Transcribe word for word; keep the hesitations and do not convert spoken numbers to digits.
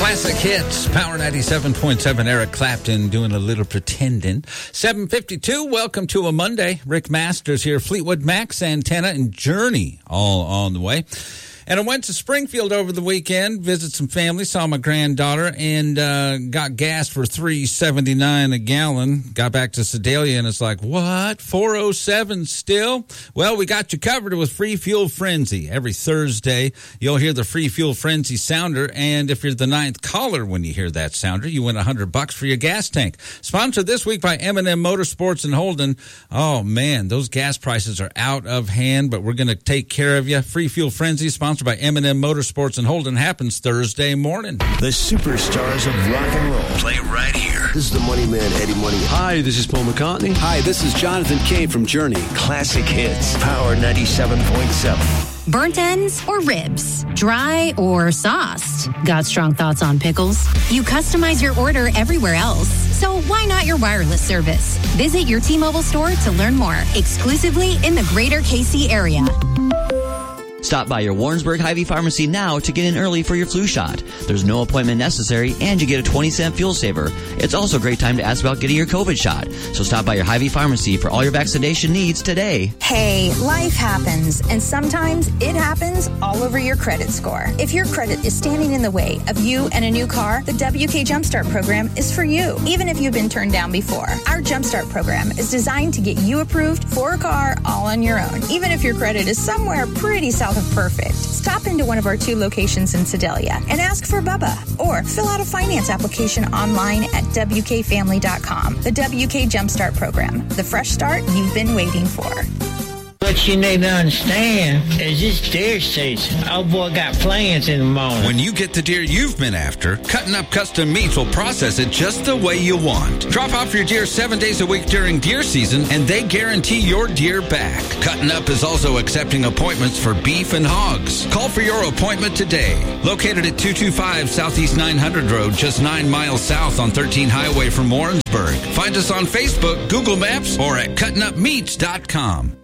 Classic hits, Power ninety-seven point seven, Eric Clapton doing a little pretending. seven fifty-two, welcome to a Monday. Rick Masters here, Fleetwood Mac, Santana, and Journey all on the way. And I went to Springfield over the weekend, visit some family, saw my granddaughter, and uh, got gas for three seventy-nine a gallon. Got back to Sedalia, and it's like, what? four oh seven still? Well, we got you covered with Free Fuel Frenzy. Every Thursday, you'll hear the Free Fuel Frenzy sounder, and if you're the ninth caller when you hear that sounder, you win one hundred bucks for your gas tank. Sponsored this week by M and M Motorsports in Holden. Oh, man, those gas prices are out of hand, but we're going to take care of you. Free Fuel Frenzy, sponsored by M and M Motorsports in Holden, happens Thursday morning. The superstars of rock and roll play right here. This is the Money Man, Eddie Money. Hi, this is Paul McCartney. Hi, this is Jonathan Kay from Journey. Classic hits, Power ninety-seven point seven. Burnt ends or ribs? Dry or sauced? Got strong thoughts on pickles? You customize your order everywhere else, so why not your wireless service? Visit your T-Mobile store to learn more, exclusively in the greater K C area. Stop by your Warrensburg Hy-Vee Pharmacy now to get in early for your flu shot. There's no appointment necessary, and you get a twenty cent fuel saver. It's also a great time to ask about getting your COVID shot. So stop by your Hy-Vee Pharmacy for all your vaccination needs today. Hey, life happens, and sometimes it happens all over your credit score. If your credit is standing in the way of you and a new car, the W K Jumpstart program is for you, even if you've been turned down before. Our Jumpstart program is designed to get you approved for a car all on your own, even if your credit is somewhere pretty south of perfect. Stop into one of our two locations in Sedalia and ask for Bubba, or fill out a finance application online at W K family dot com. The W K Jumpstart program, the fresh start you've been waiting for. What you need to understand is this deer season. Old boy got plans in the morning. When you get the deer you've been after, Cutting Up Custom Meats will process it just the way you want. Drop off your deer seven days a week during deer season, and they guarantee your deer back. Cutting Up is also accepting appointments for beef and hogs. Call for your appointment today. Located at two two five Southeast nine hundred Road, just nine miles south on thirteen Highway from Warrensburg. Find us on Facebook, Google Maps, or at cutting up meats dot com.